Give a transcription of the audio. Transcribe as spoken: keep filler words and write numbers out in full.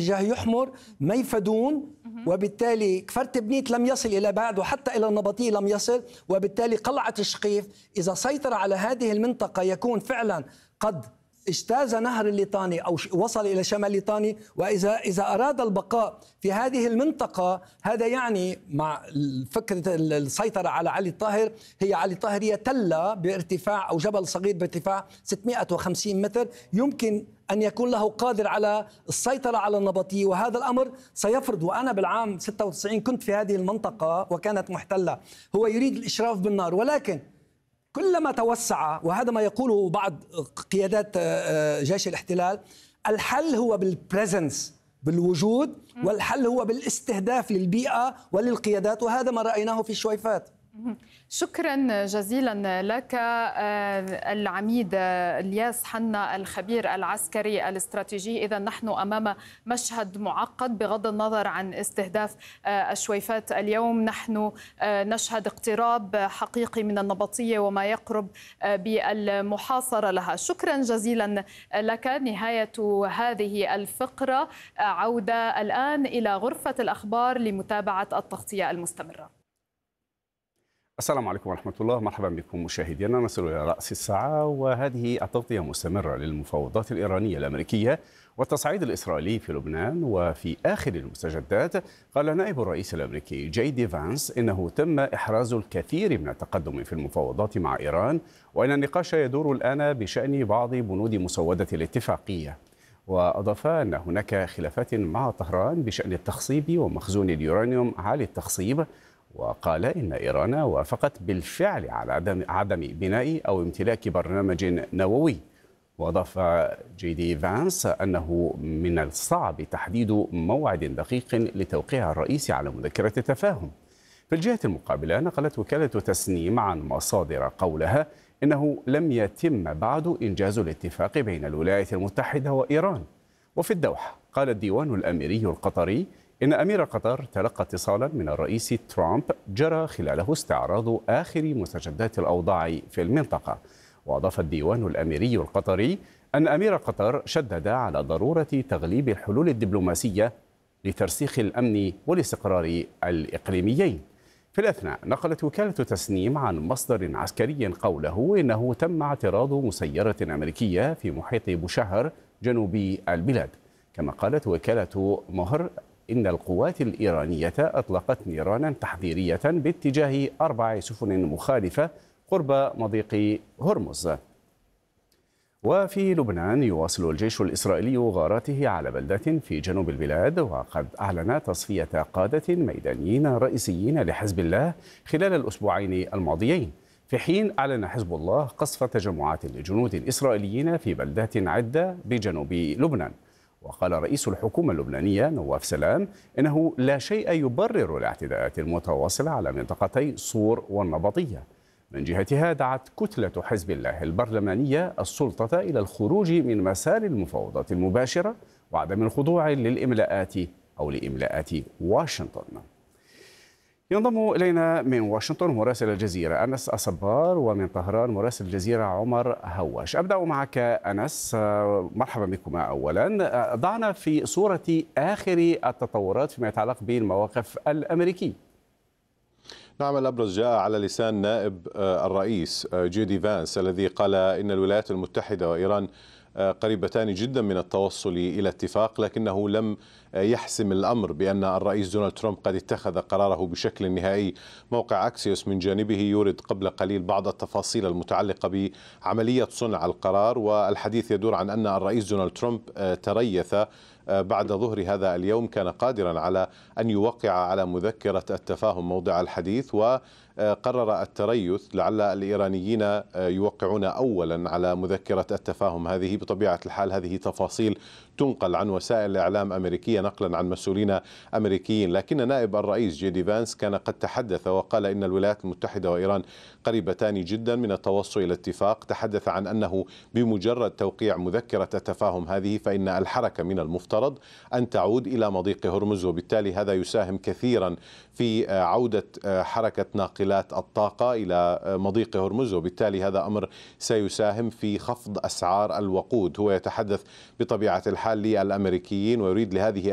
باتجاه يحمر ميفدون، وبالتالي كفرت بنيت لم يصل إلى بعد، وحتى إلى النبطية لم يصل، وبالتالي قلعة الشقيف إذا سيطر على هذه المنطقة يكون فعلا قد اجتاز نهر الليطاني أو وصل إلى شمال الليطاني. وإذا إذا أراد البقاء في هذه المنطقة، هذا يعني مع فكرة السيطرة على علي الطاهر، هي علي الطاهر هي تلة بارتفاع أو جبل صغير بارتفاع ستمائة وخمسين متر، يمكن أن يكون له قادر على السيطرة على النبطية، وهذا الأمر سيفرض. وأنا بالعام ستة وتسعين كنت في هذه المنطقة وكانت محتلة. هو يريد الإشراف بالنار، ولكن كلما توسع، وهذا ما يقوله بعض قيادات جيش الاحتلال، الحل هو بالبريزنس، بالوجود، والحل هو بالاستهداف للبيئة وللقيادات، وهذا ما رأيناه في شويفات. شكرا جزيلا لك العميد الياس حنا الخبير العسكري الاستراتيجي. إذا نحن أمام مشهد معقد بغض النظر عن استهداف الشويفات اليوم. نحن نشهد اقتراب حقيقي من النبطية وما يقرب بالمحاصرة لها. شكرا جزيلا لك. نهاية هذه الفقرة. عودة الآن إلى غرفة الأخبار لمتابعة التغطية المستمرة. السلام عليكم ورحمة الله، مرحبا بكم مشاهدينا. نصل إلى رأس الساعة، وهذه التغطية مستمرة للمفاوضات الإيرانية الأمريكية والتصعيد الإسرائيلي في لبنان. وفي آخر المستجدات قال نائب الرئيس الأمريكي جي دي فانس إنه تم إحراز الكثير من التقدم في المفاوضات مع إيران، وإن النقاش يدور الآن بشأن بعض بنود مسودة الاتفاقية. وأضاف أن هناك خلافات مع طهران بشأن التخصيب ومخزون اليورانيوم عالي التخصيب، وقال إن إيران وافقت بالفعل على عدم عدم بناء أو امتلاك برنامج نووي. وأضاف جي دي فانس أنه من الصعب تحديد موعد دقيق لتوقيع الرئيس على مذكرة التفاهم. في الجهة المقابلة نقلت وكالة تسنيم عن مصادر قولها إنه لم يتم بعد إنجاز الاتفاق بين الولايات المتحدة وإيران. وفي الدوحة قال الديوان الأميري القطري إن أمير قطر تلقى اتصالا من الرئيس ترامب جرى خلاله استعراض آخر مستجدات الأوضاع في المنطقة. وأضاف الديوان الأميري القطري أن أمير قطر شدد على ضرورة تغليب الحلول الدبلوماسية لترسيخ الأمن والاستقرار الإقليميين. في الأثناء نقلت وكالة تسنيم عن مصدر عسكري قوله إنه تم اعتراض مسيرة أمريكية في محيط بوشهر جنوب البلاد. كما قالت وكالة مهر إن القوات الإيرانية أطلقت نيرانا تحذيرية باتجاه أربع سفن مخالفة قرب مضيق هرمز. وفي لبنان يواصل الجيش الإسرائيلي غاراته على بلدات في جنوب البلاد، وقد أعلن تصفية قادة ميدانيين رئيسيين لحزب الله خلال الأسبوعين الماضيين، في حين أعلن حزب الله قصف تجمعات لجنود إسرائيليين في بلدات عدة بجنوب لبنان. وقال رئيس الحكومة اللبنانية نواف سلام إنه لا شيء يبرر الاعتداءات المتواصلة على منطقتي صور والنبطية. من جهتها دعت كتلة حزب الله البرلمانية السلطة إلى الخروج من مسار المفاوضات المباشرة وعدم الخضوع للإملاءات أو لإملاءات واشنطن. ينضم إلينا من واشنطن مراسل الجزيرة أنس الصبار، ومن طهران مراسل الجزيرة عمر هواش. أبدأ معك أنس، مرحبا بكما. أولا ضعنا في صورة آخر التطورات فيما يتعلق بالمواقف الأمريكي. نعم، الأبرز جاء على لسان نائب الرئيس جي دي فانس الذي قال إن الولايات المتحدة وإيران قريبتان جدا من التوصل إلى اتفاق، لكنه لم يحسم الأمر بأن الرئيس دونالد ترامب قد اتخذ قراره بشكل نهائي. موقع أكسيوس من جانبه يورد قبل قليل بعض التفاصيل المتعلقة بعملية صنع القرار، والحديث يدور عن أن الرئيس دونالد ترامب تريث بعد ظهر هذا اليوم، كان قادرا على أن يوقع على مذكرة التفاهم موضع الحديث، وقرر التريث لعل الإيرانيين يوقعون أولا على مذكرة التفاهم هذه. بطبيعة الحال هذه تفاصيل تنقل عن وسائل الإعلام أمريكية نقلا عن مسؤولين أمريكيين، لكن نائب الرئيس جي دي فانس كان قد تحدث وقال إن الولايات المتحدة وإيران قريبتان جدا من التوصل إلى اتفاق. تحدث عن أنه بمجرد توقيع مذكرة التفاهم هذه فإن الحركة من المفترض أن تعود إلى مضيق هرمز، وبالتالي هذا يساهم كثيرا في عودة حركة ناقلات الطاقة إلى مضيق هرمز، وبالتالي هذا أمر سيساهم في خفض أسعار الوقود. هو يتحدث بطبيعة الحال للأمريكيين ويريد لهذه